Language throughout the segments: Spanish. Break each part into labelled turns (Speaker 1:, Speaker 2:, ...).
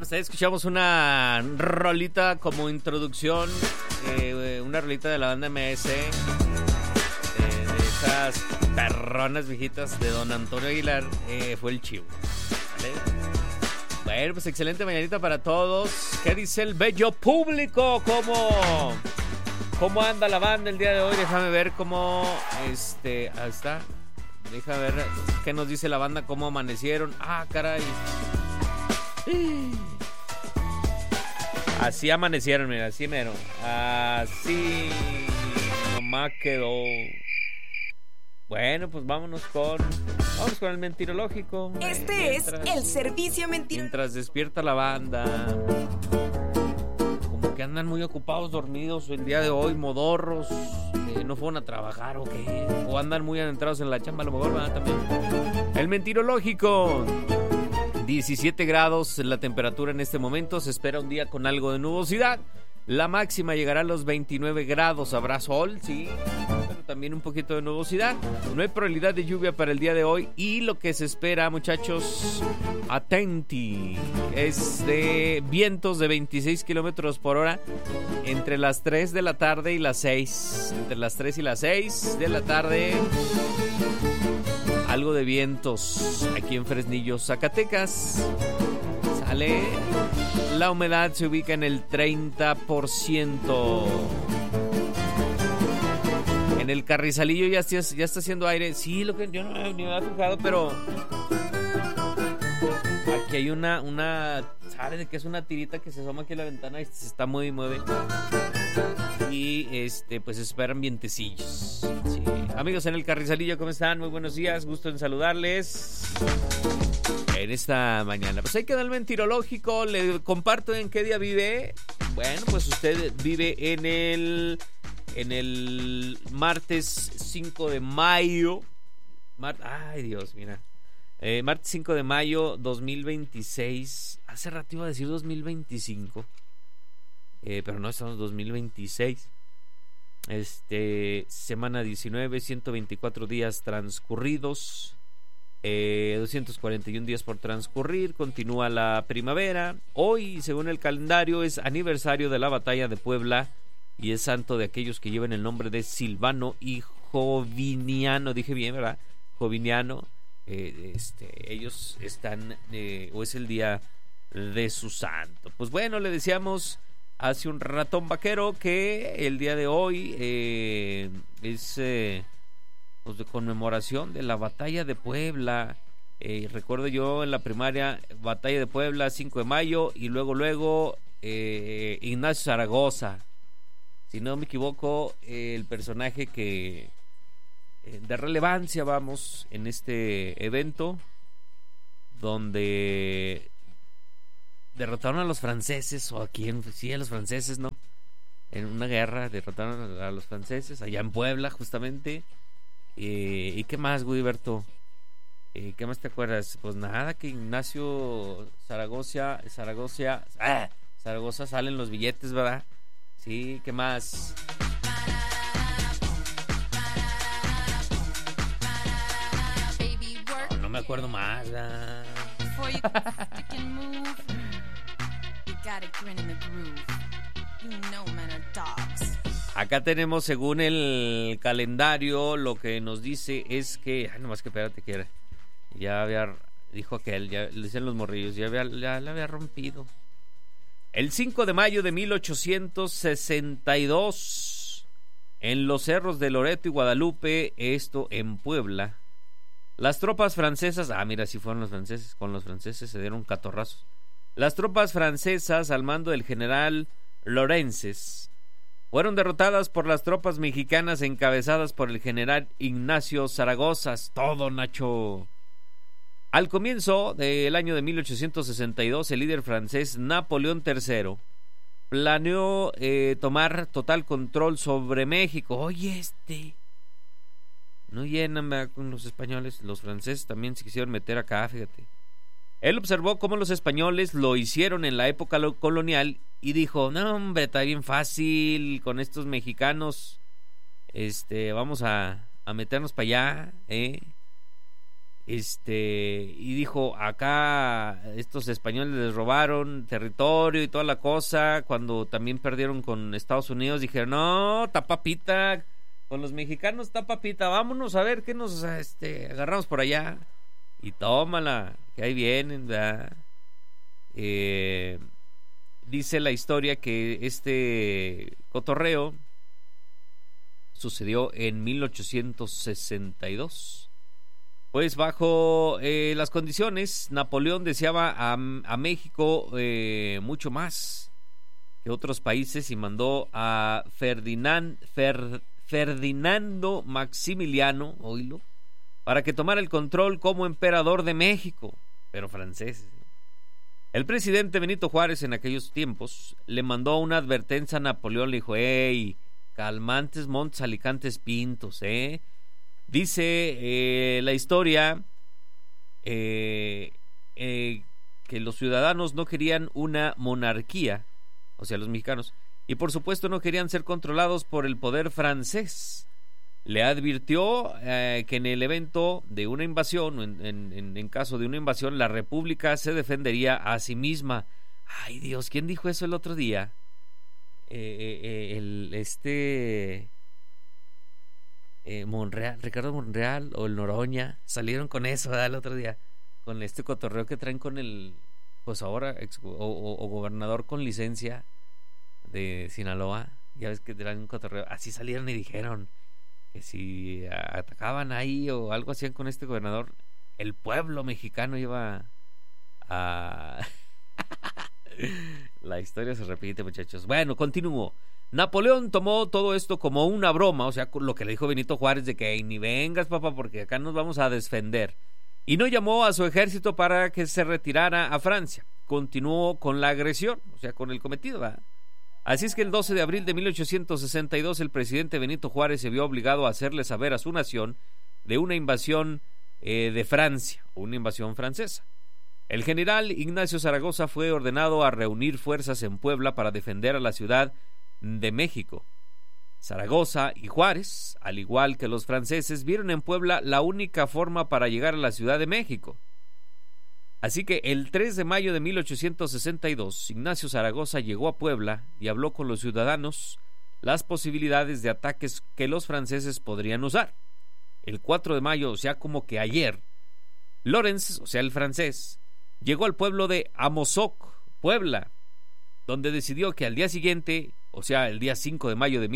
Speaker 1: pues ahí escuchamos una rolita como introducción, una rolita de la banda MS, de esas perronas viejitas de don Antonio Aguilar, fue el chivo, ¿vale? Bueno, pues excelente mañanita para todos. ¿Qué dice el bello público? ¿Cómo anda la banda el día de hoy? Déjame ver cómo, ahí está. Déjame ver qué nos dice la banda, cómo amanecieron. Ah, caray. Así amanecieron, mira, así mero. Así nomás quedó. Bueno, pues vámonos con el mentirológico.
Speaker 2: Este es el servicio mentirológico.
Speaker 1: Mientras despierta la banda. Como que andan muy ocupados, dormidos el día de hoy, modorros. No fueron a trabajar o qué. O andan muy adentrados en la chamba, a lo mejor van también. El mentirológico. 17 grados la temperatura en este momento. Se espera un día con algo de nubosidad. La máxima llegará a los 29 grados. Habrá sol, sí, pero también un poquito de nubosidad. No hay probabilidad de lluvia para el día de hoy. Y lo que se espera, muchachos, atenti, es de vientos de 26 kilómetros por hora entre las 3 de la tarde y las 6. Entre las 3 y las 6 de la tarde. Algo de vientos aquí en Fresnillo, Zacatecas. Sale. La humedad se ubica en el 30%. En el Carrizalillo ya está haciendo aire. Sí, lo que yo no me había fijado, pero aquí hay una ¿sabe de qué es una tirita que se asoma aquí a la ventana y se está mueve? Y pues esperan vientecillos. Sí. Amigos en el Carrizalillo, ¿cómo están? Muy buenos días, gusto en saludarles en esta mañana. Pues ahí queda el mentirológico. Le comparto en qué día vive. Bueno, pues usted vive en el martes 5 de mayo. Ay, Dios, mira. Martes 5 de mayo 2026. Hace rato iba a decir 2025. Pero no, estamos en 2026. Semana 19, 124 días transcurridos. 241 días por transcurrir. Continúa la primavera. Hoy, según el calendario, es aniversario de la batalla de Puebla y es santo de aquellos que llevan el nombre de Silvano y Joviniano. Dije bien, ¿verdad? Joviniano. Ellos están, o es el día de su santo. Pues bueno, le decíamos hace un ratón vaquero que el día de hoy es pues de conmemoración de la batalla de Puebla. Recuerdo yo en la primaria, batalla de Puebla, 5 de mayo, y luego Ignacio Zaragoza. Si no me equivoco, el personaje que de relevancia, vamos, en este evento, donde derrotaron a los franceses, o a quién, sí, a los franceses, ¿no? En una guerra derrotaron a los franceses, allá en Puebla, justamente. ¿Y qué más, Guiberto? ¿Qué más te acuerdas? Pues nada, que Ignacio Zaragoza salen los billetes, ¿verdad? Sí, ¿qué más? No me acuerdo más. Acá tenemos, según el calendario, lo que nos dice es que... Ay, nomás que espérate, que ya había... Dijo aquel, ya le dicen los morrillos, ya le había rompido. El 5 de mayo de 1862, en los cerros de Loreto y Guadalupe, esto en Puebla, las tropas francesas... Ah, mira, sí fueron los franceses, con los franceses se dieron catorrazos. Las tropas francesas, al mando del general Lorences, fueron derrotadas por las tropas mexicanas encabezadas por el general Ignacio Zaragoza. Todo, Nacho. Al comienzo del año de 1862, el líder francés Napoleón III planeó tomar total control sobre México. Oye, no llenan con los españoles. Los franceses también se quisieron meter acá, fíjate. Él observó cómo los españoles lo hicieron en la época colonial y dijo, no, hombre, está bien fácil con estos mexicanos. Vamos a meternos para allá, y dijo, acá estos españoles les robaron territorio y toda la cosa, cuando también perdieron con Estados Unidos, dijeron, no, tapapita, con los mexicanos tapapita, vámonos a ver qué nos agarramos por allá, y tómala, que ahí vienen, ¿verdad? Dice la historia que este cotorreo sucedió en 1862. Pues bajo las condiciones, Napoleón deseaba a México mucho más que otros países y mandó a Ferdinando Maximiliano, oílo, para que tomara el control como emperador de México, pero francés. El presidente Benito Juárez en aquellos tiempos le mandó una advertencia a Napoleón, le dijo, hey, calmantes montes, alicantes pintos, Dice la historia que los ciudadanos no querían una monarquía, o sea, los mexicanos, y por supuesto no querían ser controlados por el poder francés. Le advirtió que en el evento de una invasión, en caso de una invasión, la república se defendería a sí misma. Ay, Dios, ¿quién dijo eso el otro día? Monreal, Ricardo Monreal o el Noroña salieron con eso, ¿verdad? El otro día, con este cotorreo que traen con el, pues ahora o gobernador con licencia de Sinaloa. Ya ves que traen un cotorreo, así salieron y dijeron que si atacaban ahí o algo hacían con este gobernador, el pueblo mexicano iba a la historia se repite, muchachos. Bueno, continúo. Napoleón tomó todo esto como una broma, o sea, lo que le dijo Benito Juárez de que ni vengas, papá, porque acá nos vamos a defender. Y no llamó a su ejército para que se retirara a Francia. Continuó con la agresión, o sea, con el cometido, ¿verdad? Así es que el 12 de abril de 1862 el presidente Benito Juárez se vio obligado a hacerle saber a su nación de una invasión de Francia, una invasión francesa. El general Ignacio Zaragoza fue ordenado a reunir fuerzas en Puebla para defender a la Ciudad de México. Zaragoza y Juárez, al igual que los franceses, vieron en Puebla la única forma para llegar a la Ciudad de México. Así que el 3 de mayo de 1862, Ignacio Zaragoza llegó a Puebla y habló con los ciudadanos las posibilidades de ataques que los franceses podrían usar. El 4 de mayo, o sea, como que ayer, Lawrence, o sea, el francés, llegó al pueblo de Amozoc, Puebla, donde decidió que al día siguiente, o sea, el día 5 de mayo de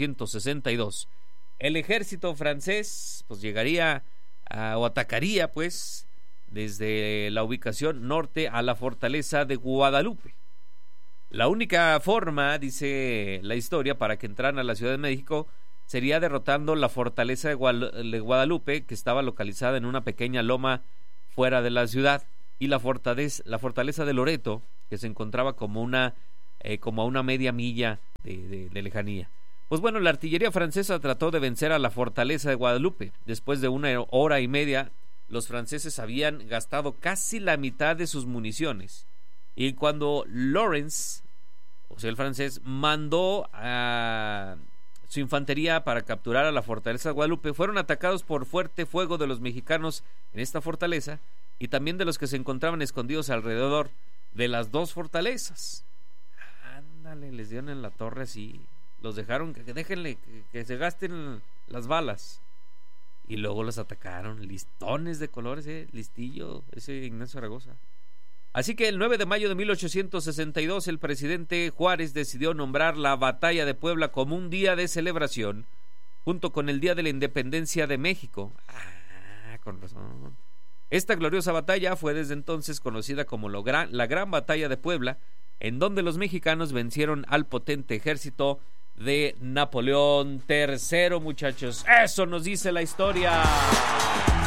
Speaker 1: 1862, el ejército francés pues llegaría o atacaría pues desde la ubicación norte a la fortaleza de Guadalupe. La única forma, dice la historia, para que entraran a la Ciudad de México sería derrotando la fortaleza de Guadalupe, que estaba localizada en una pequeña loma fuera de la ciudad, y la fortaleza de Loreto, que se encontraba como a una media milla de lejanía. Pues bueno, la artillería francesa trató de vencer a la fortaleza de Guadalupe. Después de 1 hora y media, los franceses habían gastado casi la mitad de sus municiones. Y cuando Lawrence, o sea el francés, mandó a su infantería para capturar a la fortaleza de Guadalupe, fueron atacados por fuerte fuego de los mexicanos en esta fortaleza y también de los que se encontraban escondidos alrededor de las dos fortalezas. Ándale, les dieron en la torre así, los dejaron, déjenle que se gasten las balas. Y luego los atacaron, listones de colores, listillo, ese Ignacio Zaragoza. Así que el 9 de mayo de 1862 el presidente Juárez decidió nombrar la Batalla de Puebla como un día de celebración, junto con el Día de la Independencia de México. Con razón. Esta gloriosa batalla fue desde entonces conocida como la Gran Batalla de Puebla, en donde los mexicanos vencieron al potente ejército de Napoleón III, muchachos. Eso nos dice la historia.